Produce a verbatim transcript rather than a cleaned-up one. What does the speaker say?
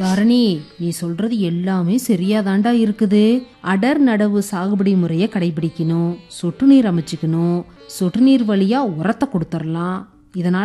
தாரணி, நீ சொல்றது எல்லாமே சரியாதாண்டா இருக்குது. அடர் நடவு சாகுபடி முறைய கடைபிடிக்கணும், சொட்டு நீர் அமைச்சுக்கணும், சொட்டு நீர் வழியா உரத்தை கொடுத்துடலாம். இதனால